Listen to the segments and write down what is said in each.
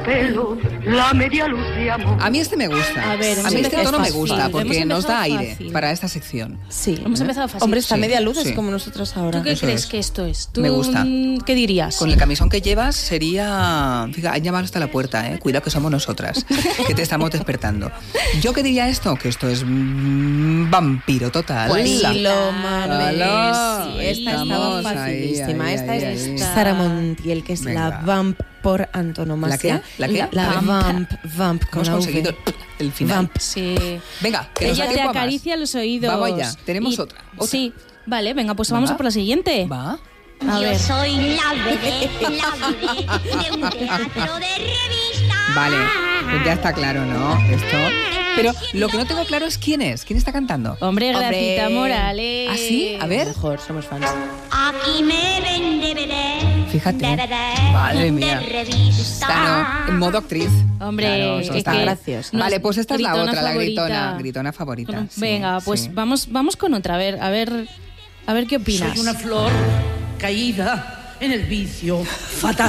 pelo, la media luz de amor. A mí este me gusta. A ver, a mí este tono me fácil. gusta porque Hemos nos da empezado aire fácil. para esta sección. Sí. Hemos empezado fácil. Hombre, esta Sí, media luz sí. es como nosotros ahora. ¿Tú qué Eso crees es. que esto es? ¿Tú Me gusta. qué dirías? Con el camisón que llevas sería... Fíjate, han llamado hasta la puerta, ¿eh? Cuidado que somos nosotras, que te estamos despertando. ¿Yo qué diría esto? Que esto es vampiro total. Pues La- sí, lo mames. Claro, Sí, esta estaba estamos facilísima. ahí, Esta ahí, es ahí. Sara Montiel, que es Venga. la vamp por antonomasia. ¿La qué? La vamp con Hemos la V. conseguido el final. Vamp. Sí. Venga, que nos da Ella te tiempo a más. acaricia los oídos. Vamos allá, tenemos otra. Sí, vale, venga, pues vamos Venga. a por la siguiente. Va. A ver. Yo soy la vedette de un teatro de revista. Vale, pues ya está claro, ¿no? Esto. Pero lo que no tengo claro es quién es. ¿Quién está cantando? Hombre, Gracita Hombre. Morales. ¿Ah, sí? A ver. Mejor, somos fans. Aquí me ven de vedette. Fíjate. De vedette, Madre mía. de revista. Claro, en modo actriz. Hombre, Claro, es eso que está gracioso. Vale, pues esta es la gritona otra, la favorita. gritona favorita. Bueno, sí, venga, pues sí. vamos con otra. A ver qué opinas. Soy una flor caída en el vicio fatal.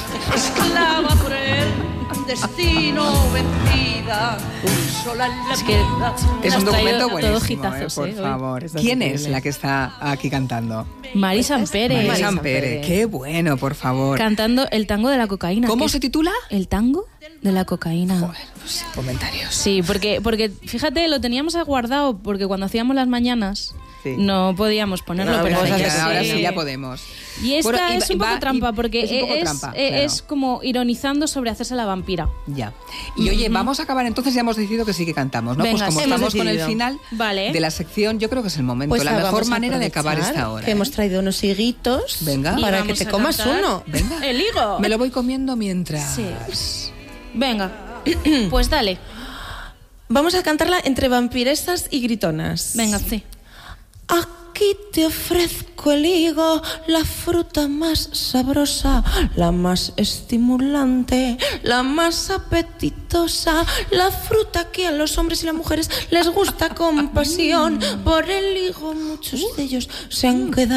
Esclava por el destino, vencida. Sola en la Es que vida. Es Has un documento traído buenísimo, todos hitazos, por hoy. favor. Esta es ¿Quién es increíble. la que está aquí cantando? Mari Sampere. María Mari Sampere. Sampere. Qué bueno, por favor. Cantando el tango de la cocaína. ¿Cómo que se es titula? El tango de la cocaína. Joder, pues, comentarios. Sí, porque fíjate, lo teníamos guardado porque cuando hacíamos las mañanas Sí. no podíamos ponerlo, No, pero pues ahora ya, sí. Ahora sí ya podemos. Y esta Bueno, es un poco trampa porque es un poco trampa, es claro. como ironizando sobre hacerse la vampira. Ya. Y oye, vamos a acabar entonces, ya hemos decidido que sí que cantamos, ¿no? Venga, pues como sí, hemos estamos con el decidido. final Vale. de la sección, yo creo que es el momento, Pues la vamos mejor a manera de acabar aprovechar esta hora. Que ¿eh? hemos traído unos higuitos. Venga. Y Para que vamos te a comas cantar uno. Venga. El higo. Me lo voy comiendo mientras. Sí. Venga, pues dale. Vamos a cantarla entre vampiresas y gritonas. Venga, sí. Aquí te ofrezco el higo, la fruta más sabrosa, la más estimulante, la más apetitosa, la fruta que a los hombres y las mujeres les gusta con pasión. Por el higo muchos de ellos se han quedado